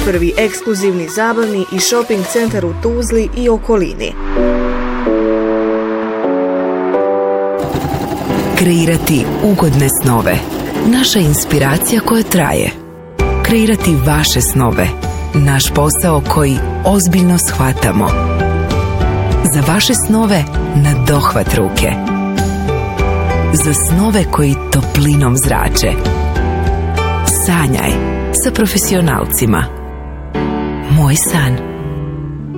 prvi ekskluzivni zabavni i shopping centar u Tuzli i okolini. Kreirati ugodne snove. Naša inspiracija koja traje. Kreirati vaše snove. Naš posao koji ozbiljno shvatamo. Za vaše snove na dohvat ruke. Za snove koji toplinom zrače. Sanjaj sa profesionalcima. Moj san.